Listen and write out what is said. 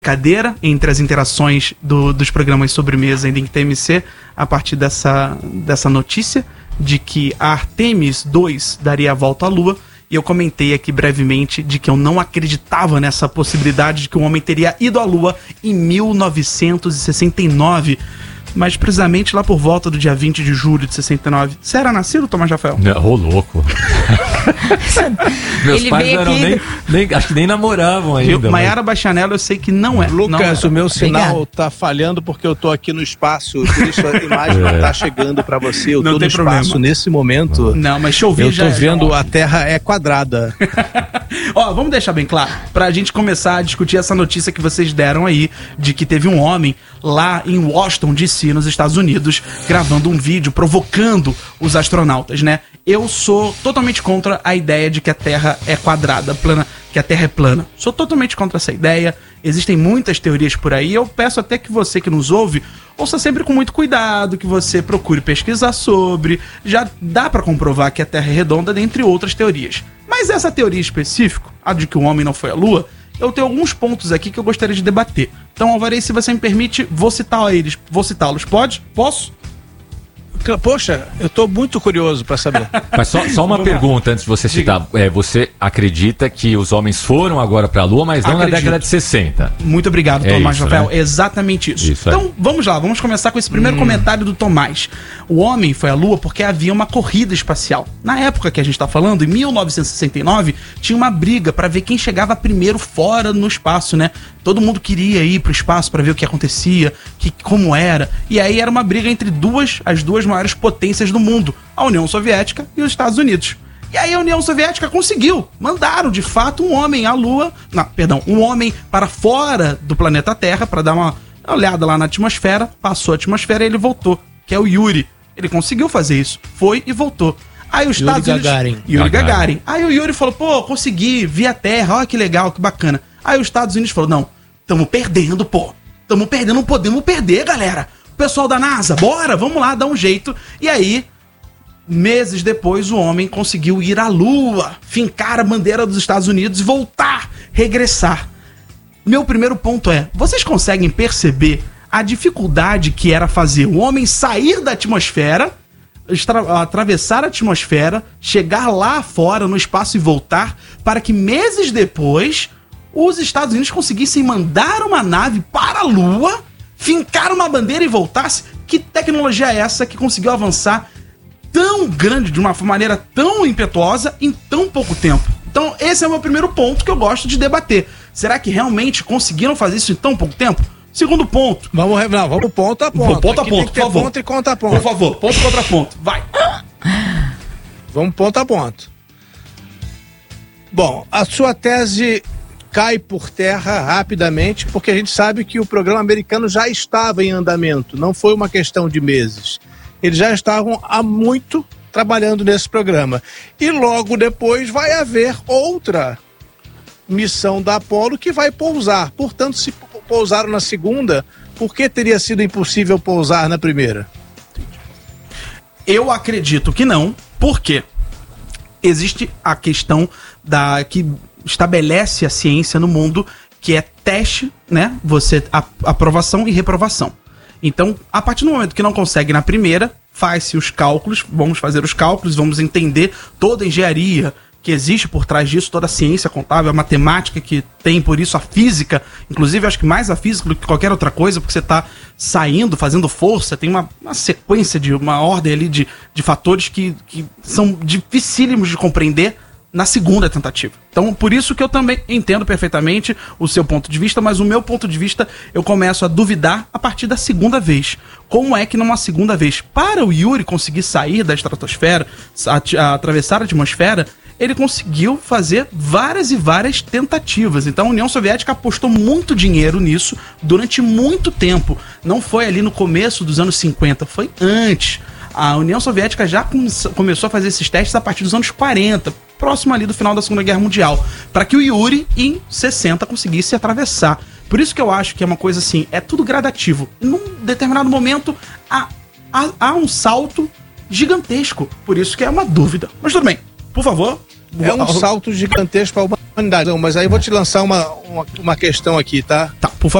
brincadeira entre as interações dos programas sobremesa em TMC a partir dessa notícia de que a Artemis 2 daria a volta à Lua, e eu comentei aqui brevemente de que eu não acreditava nessa possibilidade de que o homem teria ido à Lua em 1969, mas precisamente lá por volta do dia 20 de julho de 69. Você era nascido, Tomás Rafael? Ô, louco. Meus pais não eram acho que nem namoravam ainda. Maiara Bastianello, eu sei que não é. Lucas, o meu sinal tá falhando porque eu tô aqui no espaço, por isso a imagem não tá chegando pra você. Eu tô no espaço nesse momento. Não, mas deixa eu ouvir. Eu tô vendo a Terra é quadrada. Ó, vamos deixar bem claro, pra gente começar a discutir essa notícia que vocês deram aí, de que teve um homem lá em Washington, D.C., nos Estados Unidos, gravando um vídeo provocando os astronautas, né? Eu sou totalmente contra a ideia de que a Terra é quadrada, plana, que a Terra é plana. Sou totalmente contra essa ideia. Existem muitas teorias por aí. Eu peço até que você que nos ouve, ouça sempre com muito cuidado, que você procure pesquisar sobre. Já dá pra comprovar que a Terra é redonda, dentre outras teorias. Mas essa teoria específica, a de que o homem não foi à Lua, eu tenho alguns pontos aqui que eu gostaria de debater. Então, Alvarez, se você me permite, vou citá-los. Pode? Posso? Poxa, eu tô muito curioso pra saber. Mas só uma pergunta antes de você citar. Você acredita que os homens foram agora pra Lua, mas não na década de 60? Muito obrigado, Tomás Rafael. Né? Exatamente isso. Então, vamos lá, vamos começar com esse primeiro comentário do Tomás. O homem foi à Lua porque havia uma corrida espacial. Na época que a gente tá falando, em 1969, tinha uma briga pra ver quem chegava primeiro fora no espaço, né? Todo mundo queria ir pro espaço pra ver o que acontecia, como era. E aí era uma briga entre as duas maiores potências do mundo, a União Soviética e os Estados Unidos. E aí a União Soviética conseguiu. Mandaram, de fato, um homem à Lua... um homem para fora do planeta Terra para dar uma olhada lá na atmosfera. Passou a atmosfera e ele voltou, que é o Yuri. Ele conseguiu fazer isso. Foi e voltou. Aí os Estados Unidos... Yuri Gagarin. Aí o Yuri falou, pô, consegui, vi a Terra, olha que legal, que bacana. Aí os Estados Unidos falou, não, tamo perdendo, pô. Tamo perdendo, não podemos perder, galera. O pessoal da NASA, bora, vamos lá, dá um jeito. E aí, meses depois, o homem conseguiu ir à Lua, fincar a bandeira dos Estados Unidos e voltar, regressar. Meu primeiro ponto é, vocês conseguem perceber a dificuldade que era fazer o homem sair da atmosfera, atravessar a atmosfera, chegar lá fora no espaço e voltar, para que meses depois os Estados Unidos conseguissem mandar uma nave para a Lua, fincar uma bandeira e voltasse? Que tecnologia é essa que conseguiu avançar tão grande, de uma maneira tão impetuosa, em tão pouco tempo? Então esse é o meu primeiro ponto que eu gosto de debater. Será que realmente conseguiram fazer isso em tão pouco tempo? Segundo ponto. Vamos ponto a ponto. Ponto a ponto, por favor. Ponto e conta ponto. Por favor, ponto contra ponto. Vai. Vamos ponto a ponto. Bom, a sua tese cai por terra rapidamente, porque a gente sabe que o programa americano já estava em andamento, não foi uma questão de meses. Eles já estavam há muito trabalhando nesse programa. E logo depois vai haver outra missão da Apollo que vai pousar. Portanto, se pousaram na segunda, por que teria sido impossível pousar na primeira? Eu acredito que não, porque existe a questão que estabelece a ciência no mundo, que é teste, né? Aprovação e reprovação. Então, a partir do momento que não consegue na primeira, faz-se os cálculos, vamos fazer os cálculos, vamos entender toda a engenharia que existe por trás disso, toda a ciência contábil, a matemática que tem, por isso a física, inclusive acho que mais a física do que qualquer outra coisa, porque você está saindo, fazendo força, tem uma sequência de uma ordem ali de fatores que são dificílimos de compreender na segunda tentativa. Então, por isso que eu também entendo perfeitamente o seu ponto de vista, mas o meu ponto de vista eu começo a duvidar a partir da segunda vez. Como é que numa segunda vez, para o Yuri conseguir sair da estratosfera, atravessar a atmosfera, ele conseguiu fazer várias e várias tentativas. Então a União Soviética apostou muito dinheiro nisso durante muito tempo. Não foi ali no começo dos anos 50, foi antes. A União Soviética já começou a fazer esses testes a partir dos anos 40, próximo ali do final da Segunda Guerra Mundial, para que o Yuri, em 60, conseguisse atravessar. Por isso que eu acho que é uma coisa assim, é tudo gradativo. Num determinado momento, há um salto gigantesco. Por isso que é uma dúvida. Mas tudo bem, por favor. É um salto gigantesco para a humanidade. Mas aí eu vou te lançar uma questão aqui, tá? Tá, por favor.